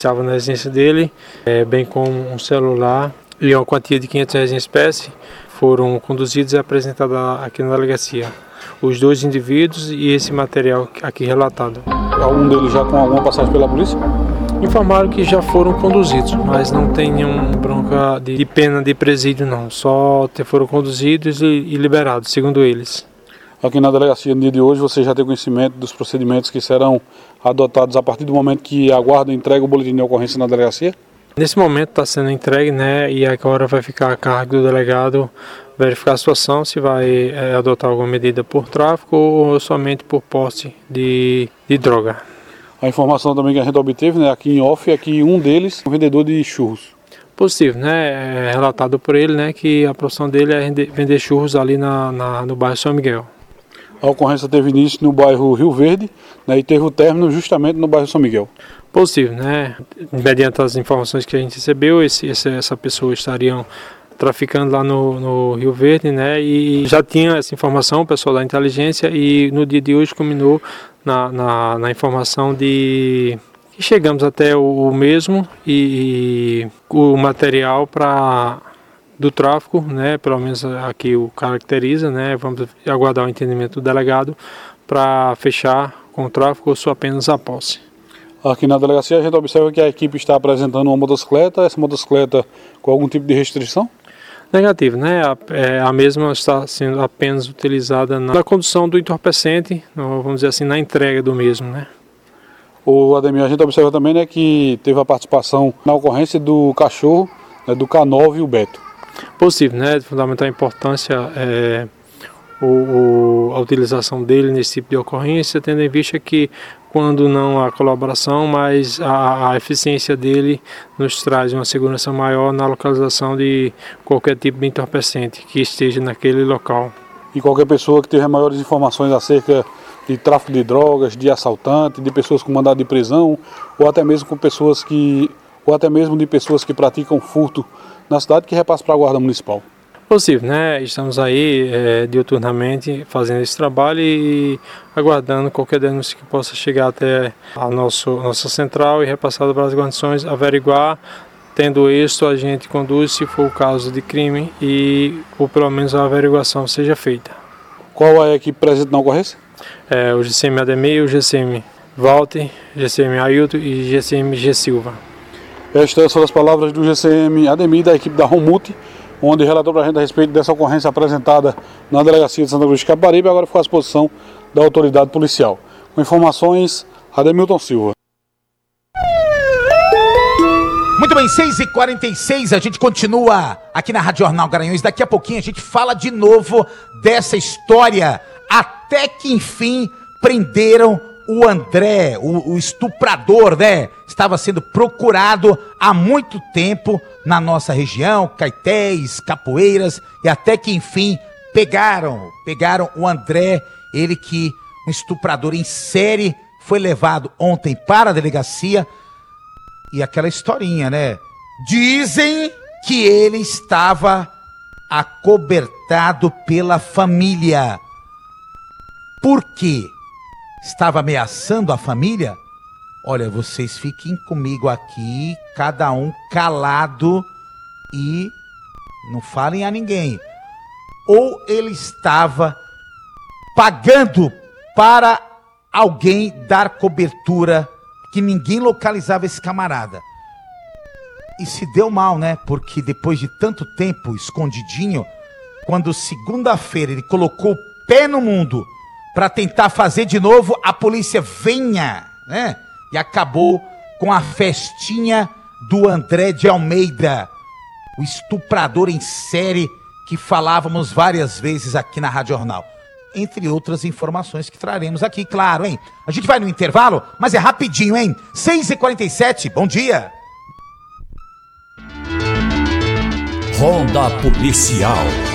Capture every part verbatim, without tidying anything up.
Estava na residência dele, é, bem como um celular e uma quantia de quinhentos reais em espécie, foram conduzidos e apresentados aqui na delegacia. Os dois indivíduos e esse material aqui relatado. Algum deles já com alguma passagem pela polícia? Informaram que já foram conduzidos, mas não tem nenhuma bronca de pena de presídio não, só foram conduzidos e, e liberados, segundo eles. Aqui na delegacia no dia de hoje você já tem conhecimento dos procedimentos que serão adotados a partir do momento que a guarda entrega o boletim de ocorrência na delegacia? Nesse momento está sendo entregue, né, e agora vai ficar a cargo do delegado verificar a situação, se vai é, adotar alguma medida por tráfico ou somente por posse de, de droga. A informação também que a gente obteve, né, aqui em off, é que um deles é um vendedor de churros. Positivo, né, é relatado por ele, né, que a profissão dele é vender churros ali na, na, no bairro São Miguel. A ocorrência teve início no bairro Rio Verde, né, e teve o término justamente no bairro São Miguel. Positivo, né? Mediante as informações que a gente recebeu, esse, essa pessoa estariam traficando lá no, no Rio Verde, né? E já tinha essa informação, o pessoal da inteligência, e no dia de hoje culminou na, na, na informação de que chegamos até o, o mesmo e, e o material para do tráfico, né? Pelo menos aqui o caracteriza, né? Vamos aguardar o entendimento do delegado para fechar com o tráfico ou só apenas a posse. Aqui na delegacia a gente observa que a equipe está apresentando uma motocicleta, essa motocicleta com algum tipo de restrição? Negativo, né? A, é, a mesma está sendo apenas utilizada na, na condução do entorpecente, vamos dizer assim, na entrega do mesmo, né? O Ademir, a gente observa também, né, que teve a participação na ocorrência do cachorro, né, do K nove e o Beto. Possível, né? De fundamental importância é, o, o, a utilização dele nesse tipo de ocorrência, tendo em vista que quando não há colaboração, mas a, a eficiência dele nos traz uma segurança maior na localização de qualquer tipo de entorpecente que esteja naquele local. E qualquer pessoa que tiver maiores informações acerca de tráfico de drogas, de assaltante, de pessoas com mandado de prisão, ou até mesmo com pessoas que, ou até mesmo de pessoas que praticam furto na cidade, que repasse para a Guarda Municipal. Possível, né? Estamos aí é, diuturnamente fazendo esse trabalho e aguardando qualquer denúncia que possa chegar até a nosso, nossa central e repassada para as guarnições, averiguar. Tendo êxito, a gente conduz, se for o caso de crime, e ou pelo menos a averiguação seja feita. Qual é a equipe presente na ocorrência? É, o G C M Ademir, o G C M Walter, G C M Ailton e G C M G Silva. Estas foram as palavras do G C M Ademir, da equipe da Romute, onde relatou para a gente a respeito dessa ocorrência apresentada na delegacia de Santa Cruz de Capibaribe, agora ficou à disposição da autoridade policial. Com informações, Ademilton Silva. Muito bem, seis e quarenta e seis, a gente continua aqui na Rádio Jornal Garanhuns. Daqui a pouquinho a gente fala de novo dessa história, até que enfim prenderam o André, o, o estuprador, né? Estava sendo procurado há muito tempo na nossa região, Caetés, Capoeiras, e até que enfim pegaram, pegaram o André, ele que, um estuprador em série, foi levado ontem para a delegacia. E aquela historinha, né? Dizem que ele estava acobertado pela família. Por quê? Estava ameaçando a família? Olha, vocês fiquem comigo aqui, cada um calado e não falem a ninguém. Ou ele estava pagando para alguém dar cobertura, que ninguém localizava esse camarada. E se deu mal, né? Porque depois de tanto tempo escondidinho, quando segunda-feira ele colocou o pé no mundo para tentar fazer de novo, a polícia venha, né? E acabou com a festinha do André de Almeida, o estuprador em série que falávamos várias vezes aqui na Rádio Jornal. Entre outras informações que traremos aqui, claro, hein? A gente vai no intervalo, mas é rapidinho, hein? seis e quarenta e sete, bom dia! Ronda Policial.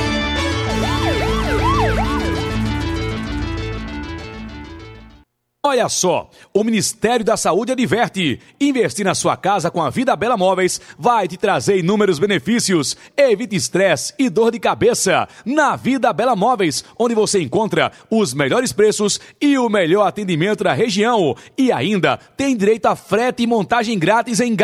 Olha só, o Ministério da Saúde adverte: investir na sua casa com a Vida Bela Móveis vai te trazer inúmeros benefícios. Evite estresse e dor de cabeça na Vida Bela Móveis, onde você encontra os melhores preços e o melhor atendimento da região. E ainda tem direito a frete e montagem grátis em